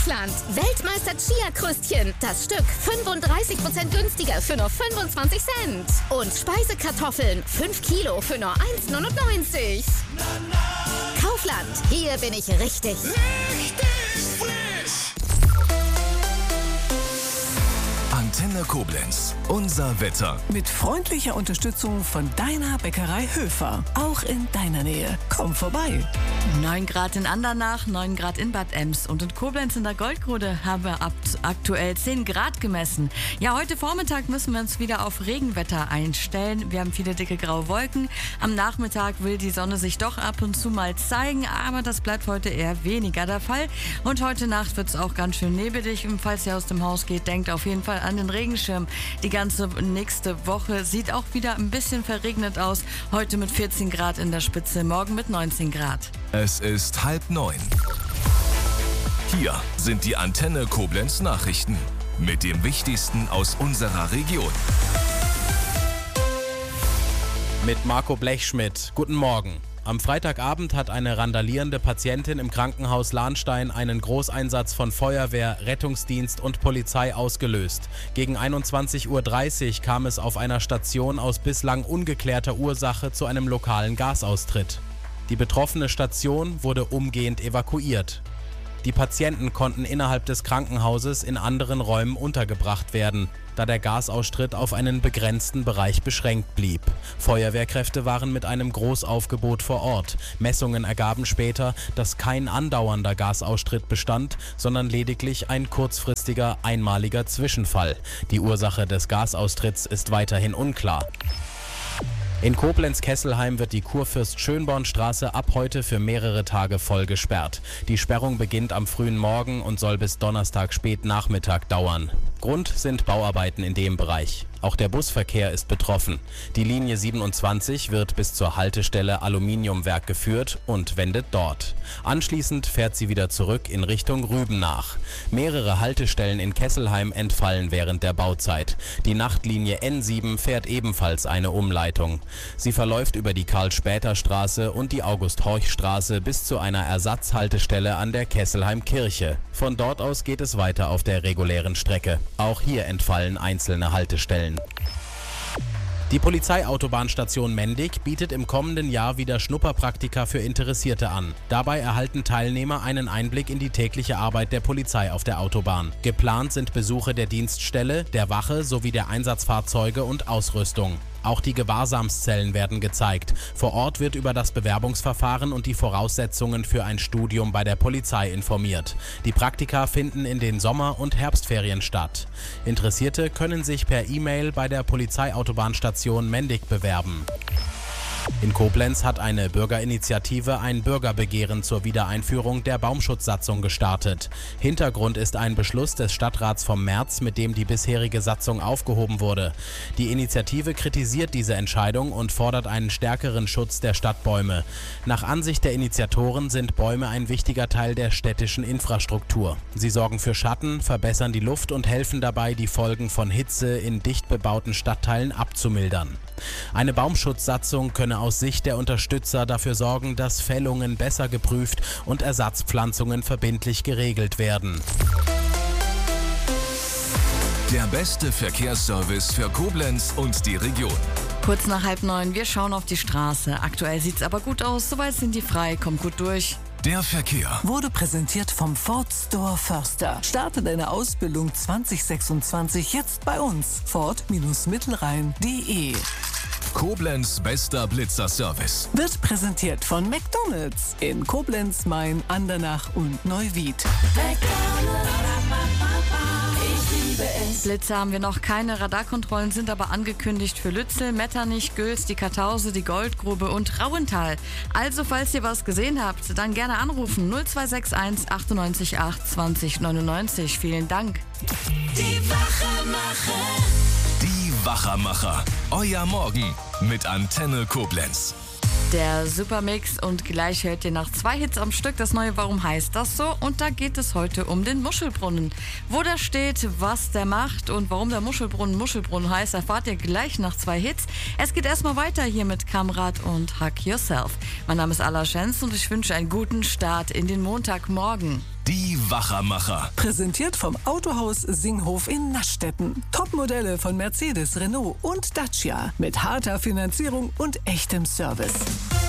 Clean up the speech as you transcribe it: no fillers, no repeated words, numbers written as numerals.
Kaufland. Weltmeister Chia-Krüstchen. Das Stück 35% günstiger für nur 25 Cent. Und Speisekartoffeln 5 Kilo für nur 1,99. Kaufland. Hier bin ich richtig. Antenne Koblenz. Unser Wetter. Mit freundlicher Unterstützung von deiner Bäckerei Höfer. Auch in deiner Nähe. Komm vorbei. 9 Grad in Andernach, 9 Grad in Bad Ems und in Koblenz in der Goldgrube haben wir aktuell 10 Grad gemessen. Ja, heute Vormittag müssen wir uns wieder auf Regenwetter einstellen. Wir haben viele dicke graue Wolken. Am Nachmittag will die Sonne sich doch ab und zu mal zeigen, aber das bleibt heute eher weniger der Fall. Und heute Nacht wird es auch ganz schön nebelig. Und falls ihr aus dem Haus geht, denkt auf jeden Fall an den Regenschirm. Die ganze nächste Woche sieht auch wieder ein bisschen verregnet aus. Heute mit 14 Grad in der Spitze, morgen mit 19 Grad. Es ist 8:30. Hier sind die Antenne Koblenz Nachrichten mit dem Wichtigsten aus unserer Region. Mit Marco Blechschmidt. Guten Morgen. Am Freitagabend hat eine randalierende Patientin im Krankenhaus Lahnstein einen Großeinsatz von Feuerwehr, Rettungsdienst und Polizei ausgelöst. Gegen 21:30 Uhr kam es auf einer Station aus bislang ungeklärter Ursache zu einem lokalen Gasaustritt. Die betroffene Station wurde umgehend evakuiert. Die Patienten konnten innerhalb des Krankenhauses in anderen Räumen untergebracht werden, da der Gasaustritt auf einen begrenzten Bereich beschränkt blieb. Feuerwehrkräfte waren mit einem Großaufgebot vor Ort. Messungen ergaben später, dass kein andauernder Gasaustritt bestand, sondern lediglich ein kurzfristiger, einmaliger Zwischenfall. Die Ursache des Gasaustritts ist weiterhin unklar. In Koblenz-Kesselheim wird die Kurfürst-Schönborn-Straße ab heute für mehrere Tage voll gesperrt. Die Sperrung beginnt am frühen Morgen und soll bis Donnerstag Spätnachmittag dauern. Grund sind Bauarbeiten in dem Bereich. Auch der Busverkehr ist betroffen. Die Linie 27 wird bis zur Haltestelle Aluminiumwerk geführt und wendet dort. Anschließend fährt sie wieder zurück in Richtung Rübenach. Mehrere Haltestellen in Kesselheim entfallen während der Bauzeit. Die Nachtlinie N7 fährt ebenfalls eine Umleitung. Sie verläuft über die Karl-Später-Straße und die August-Horch-Straße bis zu einer Ersatzhaltestelle an der Kesselheim-Kirche. Von dort aus geht es weiter auf der regulären Strecke. Auch hier entfallen einzelne Haltestellen. Die Polizeiautobahnstation Mendig bietet im kommenden Jahr wieder Schnupperpraktika für Interessierte an. Dabei erhalten Teilnehmer einen Einblick in die tägliche Arbeit der Polizei auf der Autobahn. Geplant sind Besuche der Dienststelle, der Wache sowie der Einsatzfahrzeuge und Ausrüstung. Auch die Gewahrsamszellen werden gezeigt. Vor Ort wird über das Bewerbungsverfahren und die Voraussetzungen für ein Studium bei der Polizei informiert. Die Praktika finden in den Sommer- und Herbstferien statt. Interessierte können sich per E-Mail bei der Polizeiautobahnstation Mendig bewerben. In Koblenz hat eine Bürgerinitiative ein Bürgerbegehren zur Wiedereinführung der Baumschutzsatzung gestartet. Hintergrund ist ein Beschluss des Stadtrats vom März, mit dem die bisherige Satzung aufgehoben wurde. Die Initiative kritisiert diese Entscheidung und fordert einen stärkeren Schutz der Stadtbäume. Nach Ansicht der Initiatoren sind Bäume ein wichtiger Teil der städtischen Infrastruktur. Sie sorgen für Schatten, verbessern die Luft und helfen dabei, die Folgen von Hitze in dicht bebauten Stadtteilen abzumildern. Eine Baumschutzsatzung könne aus Sicht der Unterstützer dafür sorgen, dass Fällungen besser geprüft und Ersatzpflanzungen verbindlich geregelt werden. Der beste Verkehrsservice für Koblenz und die Region. Kurz nach 8:30, wir schauen auf die Straße. Aktuell sieht's aber gut aus, soweit sind die frei, kommt gut durch. Der Verkehr Wurde präsentiert vom Ford Store Förster. Starte deine Ausbildung 2026 jetzt bei uns. Ford-Mittelrhein.de. Koblenz bester Blitzerservice. Wird präsentiert von McDonald's in Koblenz, Main, Andernach und Neuwied. Blitze haben wir noch keine, Radarkontrollen sind aber angekündigt für Lützel, Metternich, Güls, die Kartause, die Goldgrube und Rauental. Also falls ihr was gesehen habt, dann gerne anrufen 0261 98 8 20 99. Vielen Dank. Die Wachermacher. Euer Morgen mit Antenne Koblenz. Der Supermix und gleich hört ihr nach 2 Hits am Stück das neue Warum heißt das so? Und da geht es heute um den Muschelbrunnen. Wo der steht, was der macht und warum der Muschelbrunnen heißt, erfahrt ihr gleich nach 2 Hits. Es geht erstmal weiter hier mit Kamrat und Hug Yourself. Mein Name ist Ala Schenz und ich wünsche einen guten Start in den Montagmorgen. Die Wachermacher. Präsentiert vom Autohaus Singhof in Naschstetten. Topmodelle von Mercedes, Renault und Dacia. Mit harter Finanzierung und echtem Service.